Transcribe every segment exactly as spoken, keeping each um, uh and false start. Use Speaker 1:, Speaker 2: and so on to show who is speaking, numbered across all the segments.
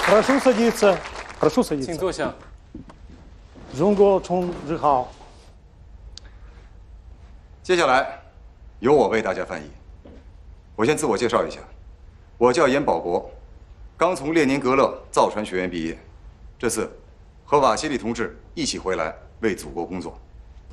Speaker 1: Прошу садиться. Прошу садиться.
Speaker 2: 请坐下。
Speaker 1: 中国从日好。
Speaker 3: 接下来，由我为大家翻译。我先自我介绍一下，我叫严保国，刚从列宁格勒造船学院毕业，这次和瓦西里同志一起回来为祖国工作。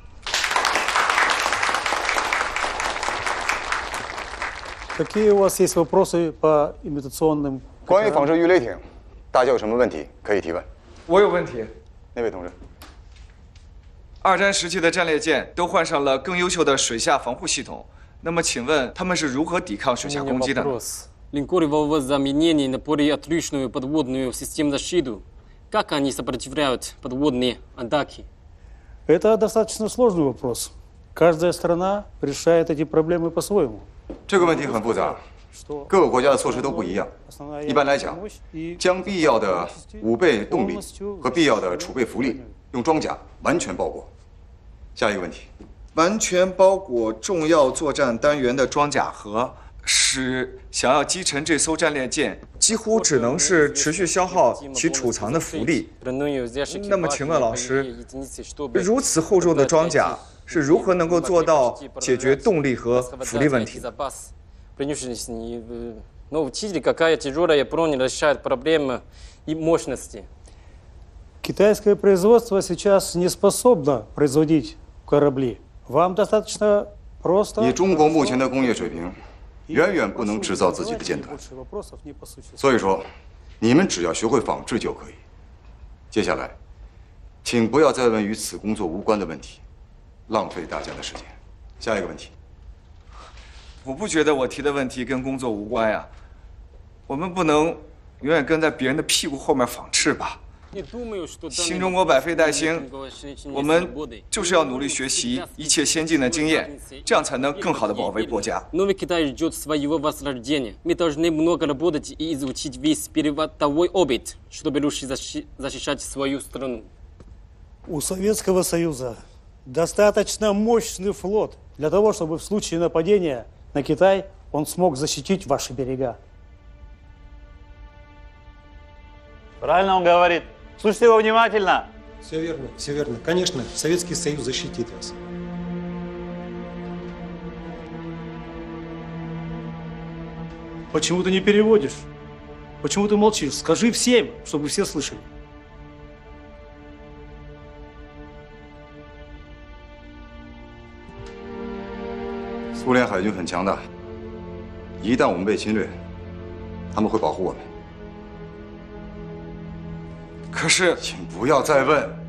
Speaker 1: Какие у вас есть вопросы по имитационным?
Speaker 3: 关于仿制鱼雷艇，大家有什么问题可以提问？
Speaker 4: 我有问题。
Speaker 3: 那位同志，
Speaker 4: 二战时期的战列舰都换上了更优秀的水下防护系统，那么请问他们是如何抵抗水下攻击的？
Speaker 2: Линкоры ВВС заменены на более отличную подводную систему защиты. Как они сопротивляют подводные атаки?
Speaker 1: Это достаточно сложный вопрос. Каждая страна решает эти проблемы по-своему.
Speaker 3: 这个问题很复杂，各个国家的措施都不一样。一般来讲，将必要的武备动力和必要的储备浮力用装甲完全包裹。下一个问题，
Speaker 4: 完全包裹重要作战单元的装甲盒，使想要击沉这艘战列舰，几乎只能是持续消耗其储藏的浮力。那么，请问老师，如此厚重的装甲是如何能够做到解决动力和浮力问题的？
Speaker 2: Но учитель, какая тяжелая броня решает проблемы и мощности.
Speaker 1: Китайское производство сейчас не способно производить корабли. Вам достаточно просто.
Speaker 3: 以中国目前的工业水平，远远不能制造自己的舰队。所以说，你们只要学会仿制就可以。接下来，请不要再问与此工作无关的问题，浪费大家的时间。下一个问题。
Speaker 4: 我不觉得我提的问题跟工作无关呀。我们不能永远跟在别人的屁股后面仿制吧。新中国百废待兴，我们就是要努力学习一切先进的经验，这样才能更好地保卫国家。
Speaker 2: Новый Китай ждет своего возрождения. Мы должны много работать и изучить весь передовой опыт, чтобы лучше защищать свою страну.
Speaker 1: У Советского Союза достаточно мощный флот для того, чтобы в случае нападения на Китай он смог защитить ваши берега.
Speaker 5: Правильно он говорит. Слушайте его внимательно.
Speaker 6: Все верно, все верно. Конечно, Советский Союз защитит вас.
Speaker 1: Почему ты не переводишь? Почему ты молчишь? Скажи всем, чтобы все слышали.
Speaker 3: Союз 苏联海军很强大，一旦我们被侵略，他们会保护我们。
Speaker 4: 可是，
Speaker 3: 请不要再问。